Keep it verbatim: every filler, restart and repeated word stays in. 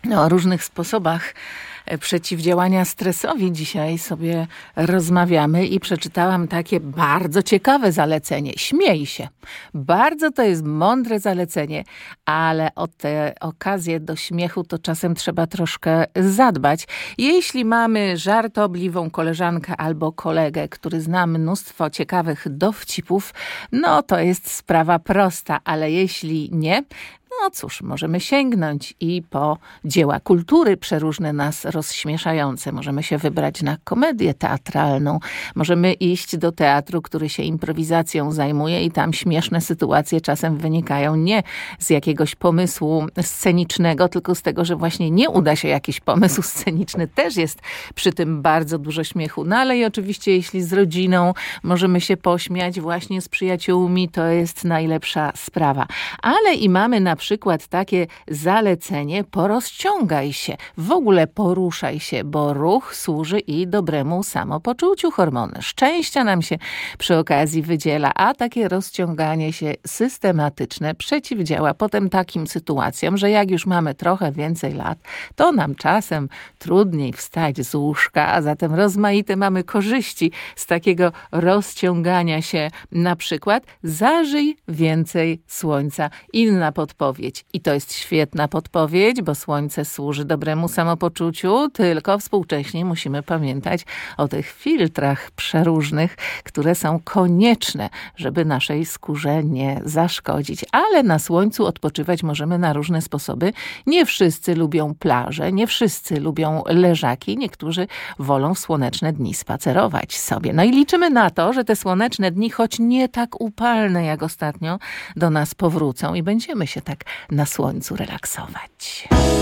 No, o różnych sposobach przeciwdziałania stresowi dzisiaj sobie rozmawiamy i przeczytałam takie bardzo ciekawe zalecenie. Śmiej się. Bardzo to jest mądre zalecenie, ale o tę okazję do śmiechu to czasem trzeba troszkę zadbać. Jeśli mamy żartobliwą koleżankę albo kolegę, który zna mnóstwo ciekawych dowcipów, no to jest sprawa prosta, ale jeśli nie, no cóż, możemy sięgnąć i po dzieła kultury przeróżne nas rozśmieszające. Możemy się wybrać na komedię teatralną. Możemy iść do teatru, który się improwizacją zajmuje i tam śmieszne sytuacje czasem wynikają nie z jakiegoś pomysłu scenicznego, tylko z tego, że właśnie nie uda się jakiś pomysł sceniczny. Też jest przy tym bardzo dużo śmiechu. No ale i oczywiście jeśli z rodziną możemy się pośmiać właśnie z przyjaciółmi, to jest najlepsza sprawa. Ale i mamy na przykład takie zalecenie: porozciągaj się, w ogóle poruszaj się, bo ruch służy i dobremu samopoczuciu. Hormony szczęścia nam się przy okazji wydziela, a takie rozciąganie się systematyczne przeciwdziała potem takim sytuacjom, że jak już mamy trochę więcej lat, to nam czasem trudniej wstać z łóżka, a zatem rozmaite mamy korzyści z takiego rozciągania się. Na przykład zażyj więcej słońca. Inna podpowiedź. I to jest świetna podpowiedź, bo słońce służy dobremu samopoczuciu, tylko współcześnie musimy pamiętać o tych filtrach przeróżnych, które są konieczne, żeby naszej skórze nie zaszkodzić. Ale na słońcu odpoczywać możemy na różne sposoby. Nie wszyscy lubią plaże, nie wszyscy lubią leżaki, niektórzy wolą w słoneczne dni spacerować sobie. No i liczymy na to, że te słoneczne dni, choć nie tak upalne jak ostatnio, do nas powrócą i będziemy się tak na słońcu relaksować.